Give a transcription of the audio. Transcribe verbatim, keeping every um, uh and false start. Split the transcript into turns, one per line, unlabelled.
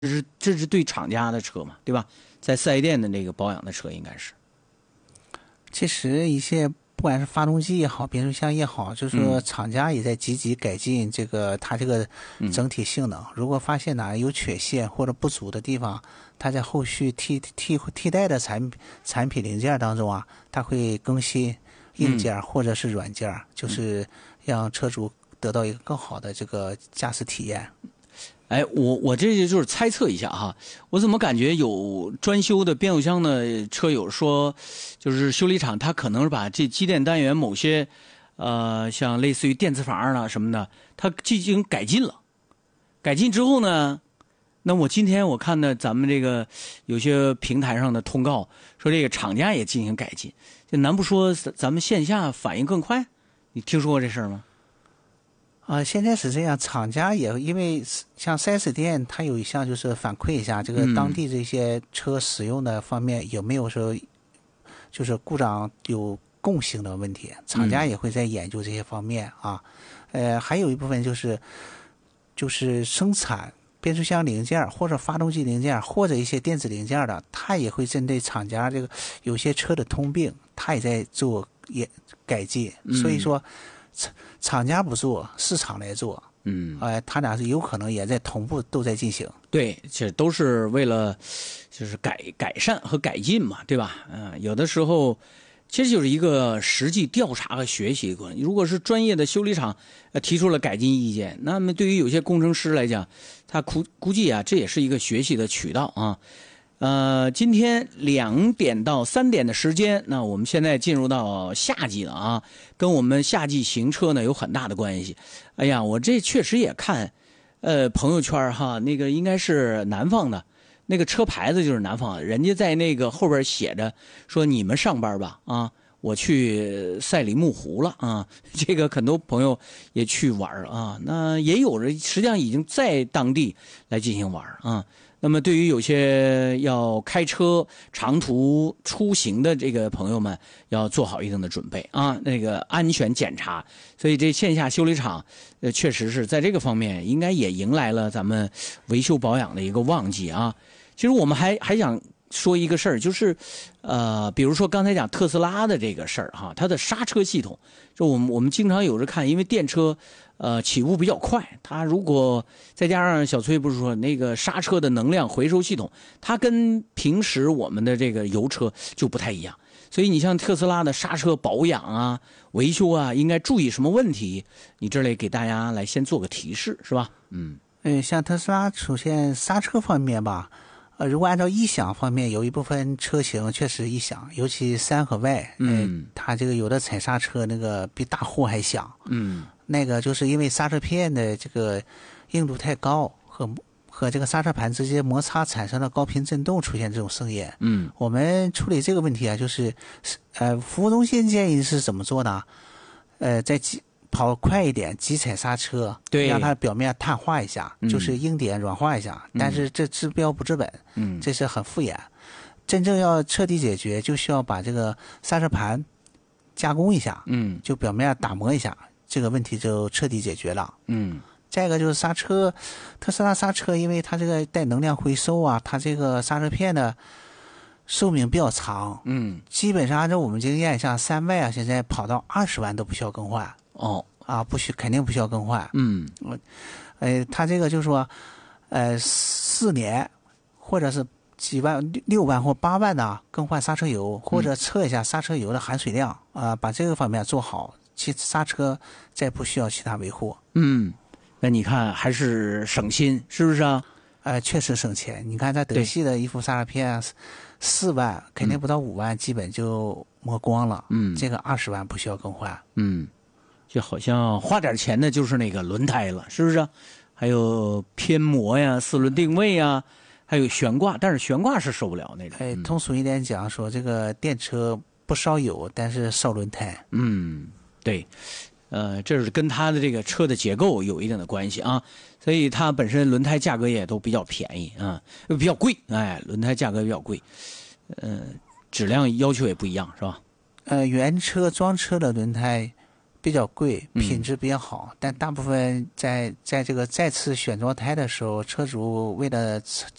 这是这是对厂家的车嘛，对吧？在四 S 店的那个保养的车应该是。
其实一些不管是发动机也好，变速箱也好，就是说厂家也在积极改进这个它这个整体性能。嗯、如果发现哪有缺陷或者不足的地方，它在后续替替替代的产产品零件当中啊，它会更新硬件或者是软件，嗯、就是让车主得到一个更好的这个驾驶体验。
哎，我我这就是猜测一下哈，我怎么感觉有专修的变速箱的车友说，就是修理厂他可能是把这机电单元某些，呃，像类似于电磁阀啦什么的，它进行改进了。改进之后呢，那我今天我看的咱们这个有些平台上的通告说这个厂家也进行改进，这难不说咱们线下反应更快？你听说过这事儿吗？
啊、呃，现在是这样，厂家也因为像 四 S 店，它有一项就是反馈一下这个当地这些车使用的方面有没有说就是故障有共性的问题，厂家也会在研究这些方面啊。呃，还有一部分就是就是生产变速箱零件或者发动机零件或者一些电子零件的，它也会针对厂家这个有些车的通病，它也在做也改进，所以说。厂厂家不做，市场来做，嗯，哎、呃，他俩是有可能也在同步都在进行。
对，其实都是为了就是改改善和改进嘛，对吧？嗯、呃，有的时候其实就是一个实际调查和学习的过程。如果是专业的修理厂呃提出了改进意见，那么对于有些工程师来讲，他估估计啊，这也是一个学习的渠道啊。呃，今天两点到三点的时间，那我们现在进入到夏季了啊，跟我们夏季行车呢有很大的关系。哎呀，我这确实也看，呃，朋友圈哈，那个应该是南方的，那个车牌子就是南方的，人家在那个后边写着说你们上班吧啊，我去赛里木湖了啊，这个很多朋友也去玩啊，那也有人实际上已经在当地来进行玩啊。那么对于有些要开车长途出行的这个朋友们，要做好一定的准备啊，那个安全检查。所以这线下修理厂，呃，确实是在这个方面应该也迎来了咱们维修保养的一个旺季啊。其实我们还还想说一个事儿，就是呃，比如说刚才讲特斯拉的这个事儿哈，它的刹车系统，就我们我们经常有时看，因为电车。呃，起步比较快，它如果再加上小崔不是说那个刹车的能量回收系统，它跟平时我们的这个油车就不太一样。所以你像特斯拉的刹车保养啊、维修啊，应该注意什么问题？你这里给大家来先做个提示，是吧？嗯，
呃，像特斯拉出现刹车方面吧，呃，如果按照异响方面，有一部分车型确实异响，尤其三和 Y， 嗯、呃，它这个有的踩刹车那个比大货还响，嗯。那个就是因为刹车片的这个硬度太高，和和这个刹车盘直接摩擦产生的高频震动出现这种声音。嗯，我们处理这个问题啊，就是呃，服务中心建议是怎么做呢？呃，在急跑快一点，急踩刹车，
对，
让它表面碳化一下，嗯、就是硬点软化一下。但是这治标不治本，嗯，这是很敷衍。真正要彻底解决，就需要把这个刹车盘加工一下，嗯，就表面打磨一下。这个问题就彻底解决了。嗯，再一个就是刹车，特斯拉刹车，因为它这个带能量回收啊，它这个刹车片的寿命比较长。嗯，基本上按照我们经验，像三 Y 啊，现在跑到二十万都不需要更换。哦，啊，不需肯定不需要更换。嗯，呃，它这个就是说，呃，四年或者是几万、六万或八万的更换刹车油，或者测一下刹车油的含水量啊、呃，把这个方面做好。其刹车再不需要其他维护。
嗯，那你看还是省心，是不是啊？
呃，确实省钱。你看它德系的一副刹车片，四万肯定不到五万，嗯、基本就磨光了。嗯，这个二十万不需要更换。
嗯，就好像花点钱的就是那个轮胎了，是不是啊？还有偏磨呀、四轮定位呀，还有悬挂，但是悬挂是受不了那种。
哎，通俗一点讲，说这个电车不烧油，但是烧轮胎。
嗯。对，呃，这是跟它的这个车的结构有一定的关系啊，所以它本身轮胎价格也都比较便宜啊，比较贵，哎，轮胎价格比较贵，呃，质量要求也不一样，是吧？
呃，原车装车的轮胎比较贵，
嗯
品质比较好，但大部分在在这个再次选装胎的时候，车主为了